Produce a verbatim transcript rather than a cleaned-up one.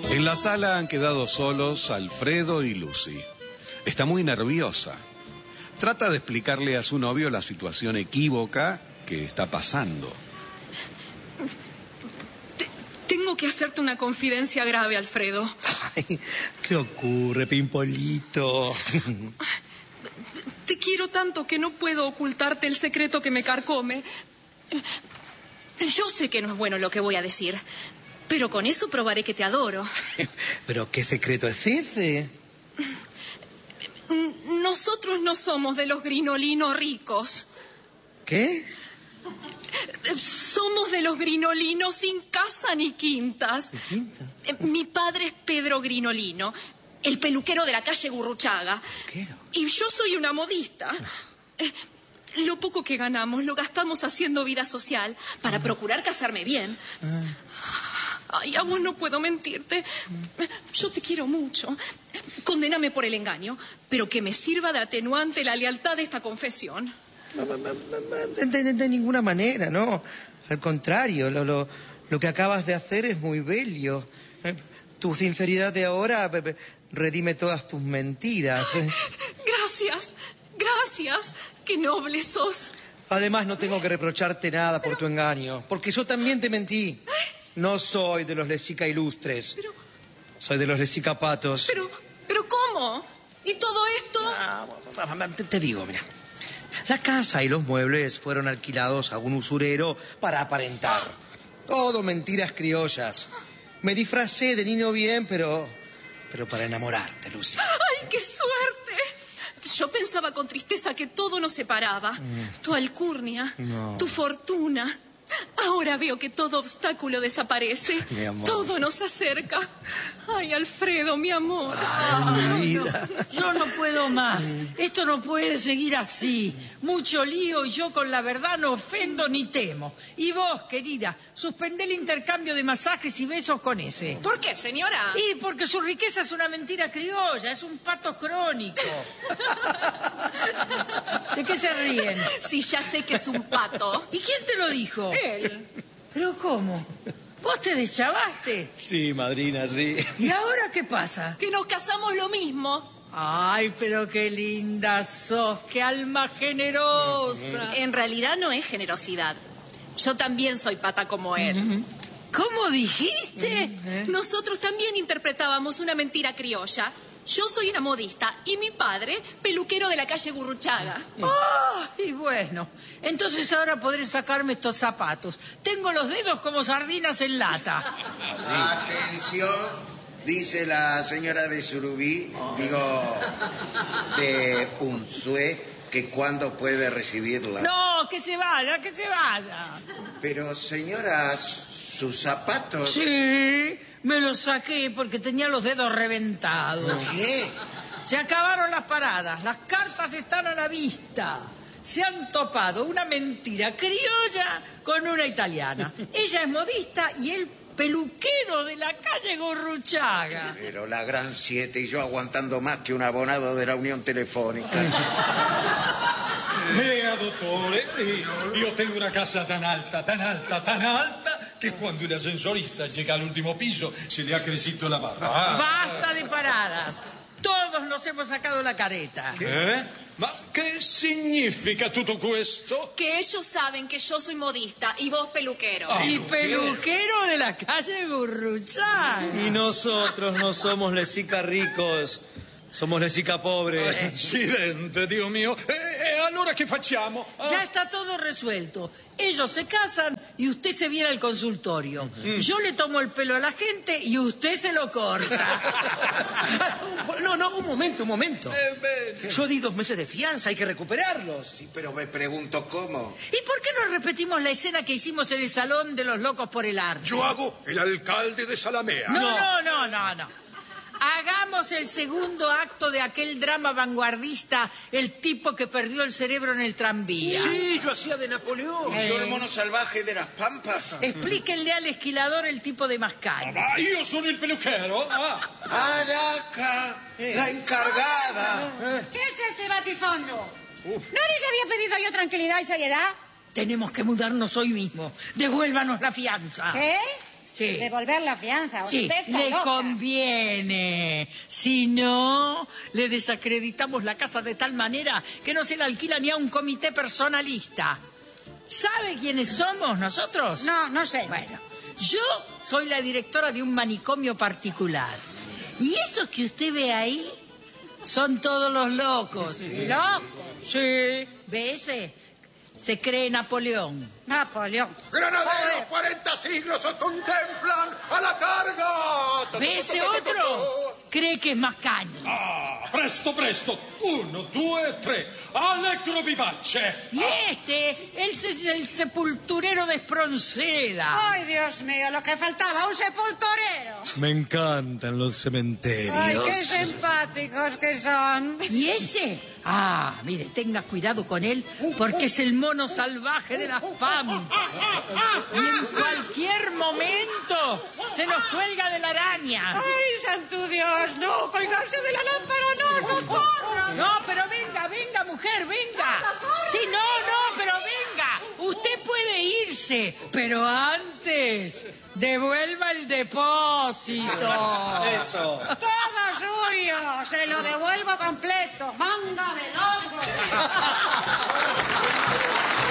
En la sala han quedado solos Alfredo y Lucy. Está muy nerviosa. Trata de explicarle a su novio la situación equívoca que está pasando. Te, tengo que hacerte una confidencia grave, Alfredo. Ay, ¿qué ocurre, Pimpolito? Te quiero tanto que no puedo ocultarte el secreto que me carcome. Yo sé que no es bueno lo que voy a decir, pero con eso probaré que te adoro. ¿Pero qué secreto es ese? Nosotros no somos de los grinolinos ricos. ¿Qué? Somos de los grinolinos sin casa ni quintas. ¿Ni quintas? Mi padre es Pedro Grinolino, el peluquero de la calle Gurruchaga. ¿Peluquero? Y yo soy una modista. Lo poco que ganamos lo gastamos haciendo vida social para procurar casarme bien. Ay, a vos no puedo mentirte. Yo te quiero mucho. Condéname por el engaño, pero que me sirva de atenuante la lealtad de esta confesión. De, de, de ninguna manera, ¿no? Al contrario, lo, lo, lo que acabas de hacer es muy bello. Tu sinceridad de ahora redime todas tus mentiras. Gracias, gracias. Qué noble sos. Además, no tengo que reprocharte nada por tu engaño, porque yo también te mentí. No soy de los lesica ilustres. Pero... Soy de los lesica patos. Pero, pero ¿cómo? ¿Y todo esto? Ah, te, te digo, mira. La casa y los muebles fueron alquilados a un usurero para aparentar. Todo mentiras criollas. Me disfracé de niño bien, pero... pero para enamorarte, Lucy. ¡Ay, qué suerte! Yo pensaba con tristeza que todo nos separaba. Mm. Tu alcurnia, no. Tu fortuna. Ahora veo que todo obstáculo desaparece. Mi amor. Todo nos acerca. Ay, Alfredo, mi amor. Ay, mi vida. No, yo no puedo más. Esto no puede seguir así. Mucho lío y yo con la verdad no ofendo ni temo. Y vos, querida, suspendé el intercambio de masajes y besos con ese. ¿Por qué, señora? Y porque su riqueza es una mentira criolla, es un pato crónico. ¿De qué se ríen? Sí, ya sé que es un pato. ¿Y quién te lo dijo? Él. ¿Pero cómo? ¿Vos te deschavaste? Sí, madrina, sí. ¿Y ahora qué pasa? Que nos casamos lo mismo. Ay, pero qué linda sos, qué alma generosa. En realidad no es generosidad. Yo también soy pata como él. ¿Cómo dijiste? Nosotros también interpretábamos una mentira criolla. Yo soy una modista y mi padre, peluquero de la calle Gurruchaga. Ay, bueno, entonces ahora podré sacarme estos zapatos. Tengo los dedos como sardinas en lata. Atención, dice la señora de Surubí, digo, de Unzué, que cuándo puede recibirla. No, que se vaya, que se vaya. Pero, señora, sus zapatos... Sí, me los saqué porque tenía los dedos reventados. ¿Qué? Se acabaron las paradas, las cartas están a la vista. Se han topado una mentira criolla con una italiana. Ella es modista y él peluquero de la calle Gurruchaga. Pero la gran siete y yo aguantando más que un abonado de la Unión Telefónica. Vea, dottore, io tengo una casa tan alta, tan alta, tan alta, che quando il ascensorista llega all'ultimo piso se le ha cresciuto la barba. Ah. Basta de paradas. Todos nos hemos sacado la careta. ¿Qué? Ma che significa tutto questo? Que ellos saben que yo soy modista y vos peluquero. Ah, y peluquero de la calle Gurruchaga. Y nosotros no somos lesica ricos. Somos lesica pobres. Accidente, Dio mio. E, e allora che facciamo? Ah. Ya está todo resuelto. Ellos se casan y usted se viene al consultorio. Mm. Yo le tomo el pelo a la gente y usted se lo corta. No, no, un momento, un momento. Eh, Yo di dos meses de fianza, hay que recuperarlos. Sí, pero me pregunto cómo. ¿Y por qué no repetimos la escena que hicimos en el Salón de los Locos por el Arte? Yo hago el alcalde de Salamea. No, no, no, no, no. Hagamos el segundo acto de aquel drama vanguardista, el tipo que perdió el cerebro en el tranvía. Sí, yo hacía de Napoleón. Eh. Yo el mono salvaje de las pampas. Explíquenle al esquilador el tipo de mascaglia. Ma io sono il peluquero. Ah. Araca, eh. la encargada. Eh. ¿Qué es este batifondo? Uf. ¿No les había pedido yo tranquilidad y seriedad? Tenemos que mudarnos hoy mismo. Devuélvanos la fianza. ¿Qué? Sí. devolver la fianza. Sí, Usted está le loca. conviene. Si no, le desacreditamos la casa de tal manera que no se la alquila ni a un comité personalista. ¿Sabe quiénes somos nosotros? No, no sé. Bueno, yo soy la directora de un manicomio particular. Y esos que usted ve ahí son todos los locos. ¿Locos? Sí, ¿ve ese? Se cree Napoleón. Napoleón. ¡Granaderos, cuarenta siglos os contemplan a la carga! ¿Ve ese otro? Cree que es Mascagni. Ah, presto, presto. Uno, due, tre. Allegro vivace. Y este, él es el sepulturero de Espronceda. Ay, Dios mío, lo que faltaba, un sepulturero. Me encantan los cementerios. Ay, qué simpáticos que son. ¿Y ese? Ah, mire, tenga cuidado con él, porque es el mono salvaje de las pampas. Y en cualquier momento se nos cuelga de la araña. Ay, santo Dios, no, colgarse de la lámpara, no, socorro. No, pero venga, venga, mujer, venga. Sí, no, no, pero venga. Usted puede irse, pero antes devuelva el depósito. Eso. Todo suyo, se lo devuelvo completo. Manga de loco.